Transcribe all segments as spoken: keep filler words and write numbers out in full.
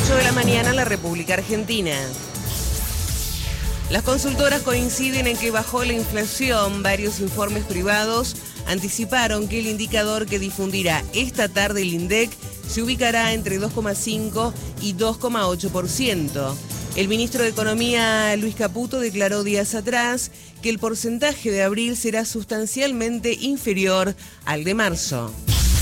ocho de la mañana en la República Argentina. Las consultoras coinciden en que bajó la inflación. Varios informes privados anticiparon que el indicador que difundirá esta tarde el INDEC se ubicará entre dos coma cinco y dos coma ocho por ciento. El ministro de Economía, Luis Caputo, declaró días atrás que el porcentaje de abril será sustancialmente inferior al de marzo.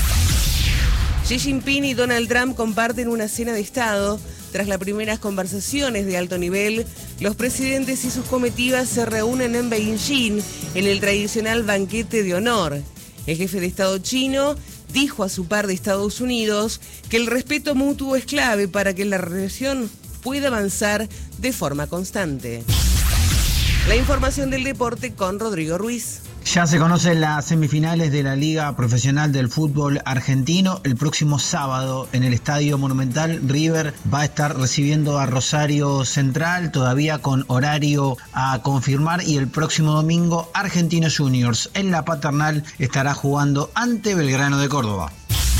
Xi Jinping y Donald Trump comparten una cena de Estado. Tras las primeras conversaciones de alto nivel, los presidentes y sus comitivas se reúnen en Beijing en el tradicional banquete de honor. El jefe de Estado chino dijo a su par de Estados Unidos que el respeto mutuo es clave para que la relación puede avanzar de forma constante. La información del deporte con Rodrigo Ruiz. Ya se conocen las semifinales de la Liga Profesional del Fútbol Argentino. El próximo sábado en el Estadio Monumental, River va a estar recibiendo a Rosario Central, todavía con horario a confirmar, y el próximo domingo Argentinos Juniors en la Paternal estará jugando ante Belgrano de Córdoba.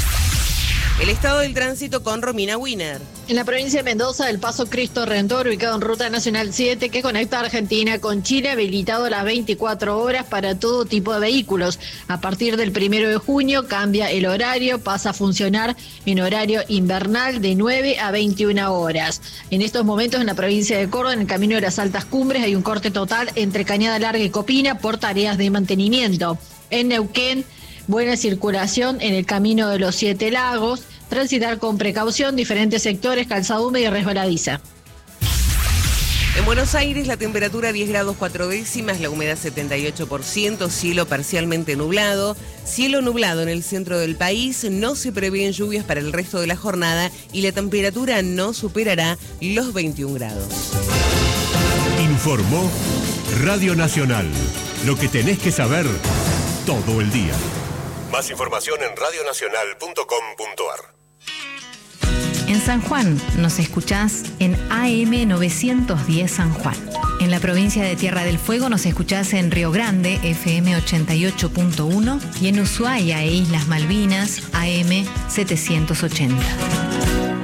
El estado del tránsito con Romina Wiener. En la provincia de Mendoza, el paso Cristo Redentor, ubicado en Ruta Nacional siete, que conecta Argentina con Chile, habilitado a las veinticuatro horas para todo tipo de vehículos. A partir del primero de junio cambia el horario, pasa a funcionar en horario invernal de nueve a veintiuna horas. En estos momentos en la provincia de Córdoba, en el camino de las Altas Cumbres, hay un corte total entre Cañada Larga y Copina por tareas de mantenimiento. En Neuquén, buena circulación en el camino de los Siete Lagos, transitar con precaución diferentes sectores, calzada húmeda y resbaladiza. En Buenos Aires la temperatura diez grados cuatro décimas, la humedad setenta y ocho por ciento, cielo parcialmente nublado, cielo nublado en el centro del país, no se prevén lluvias para el resto de la jornada y la temperatura no superará los veintiún grados. Informó Radio Nacional, lo que tenés que saber todo el día. Más información en radio nacional punto com punto a r. En San Juan nos escuchás en A M novecientos diez San Juan. En la provincia de Tierra del Fuego nos escuchás en Río Grande, F M ochenta y ocho punto uno, y en Ushuaia e Islas Malvinas, A M setecientos ochenta.